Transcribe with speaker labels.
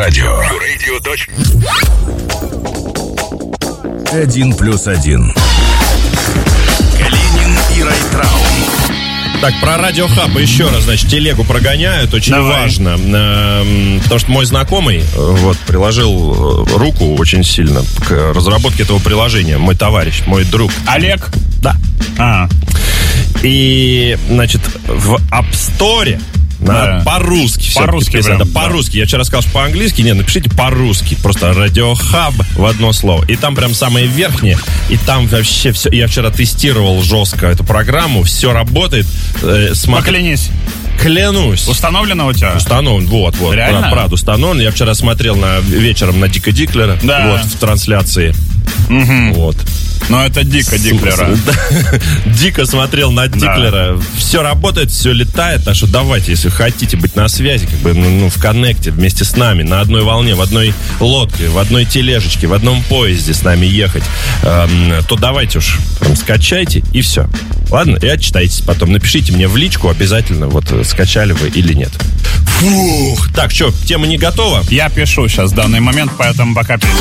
Speaker 1: Радио. 1+1. Калинин и Райтрау.
Speaker 2: Так, про Радио Хаб еще раз, значит, телегу прогоняют, очень важно, потому что мой знакомый приложил руку очень сильно к разработке этого приложения, мой товарищ, мой друг.
Speaker 3: Олег?
Speaker 2: Да. И, значит, в App Store по-русски.
Speaker 3: По-русски.
Speaker 2: По-русски. Я вчера сказал, что по-английски. Нет, напишите по-русски. Просто Радио Хаб в одно слово. И там прям самое верхнее. И там вообще все. Я вчера тестировал жестко эту программу. Все работает.
Speaker 3: Поклянись.
Speaker 2: Клянусь.
Speaker 3: Установлено у тебя?
Speaker 2: Установлен, вот.
Speaker 3: Реально?
Speaker 2: Правда, установлен. Я вчера смотрел вечером на Дика Диклера.
Speaker 3: Да.
Speaker 2: В трансляции.
Speaker 3: Угу. Но это Диклера.
Speaker 2: Дико смотрел на Диклера. Да. Все работает, все летает. Так что давайте, если хотите быть на связи, в коннекте вместе с нами, на одной волне, в одной лодке, в одной тележечке, в одном поезде с нами ехать, то давайте уж скачайте и все. Ладно? И отчитайтесь потом. Напишите мне в личку обязательно, скачали вы или нет. Фух. Так, что, тема не готова?
Speaker 3: Я пишу сейчас в данный момент, поэтому пока